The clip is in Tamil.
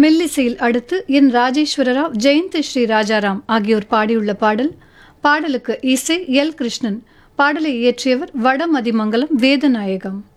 மெல்லிசையில் அடுத்து என் ராஜேஸ்வர ராவ், ஜெயந்த் ஸ்ரீ ராஜாராம் ஆகியோர் பாடியுள்ள பாடல். பாடலுக்கு இசை எல். கிருஷ்ணன். பாடலை இயற்றியவர் வடமதிமங்கலம் வேதநாயகம்.